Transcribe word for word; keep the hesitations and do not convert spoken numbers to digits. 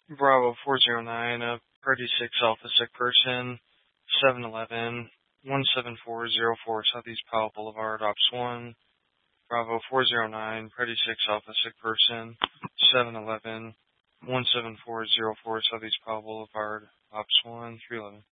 Bravo four zero nine, uh, Party six Alpha Sick Person, seven eleven, one seven four zero four Southeast Powell Boulevard, Ops one. Bravo four zero nine, Party six Alpha Sick Person, seven eleven, one seven four zero four Southeast Powell Boulevard, Ops one, three eleven.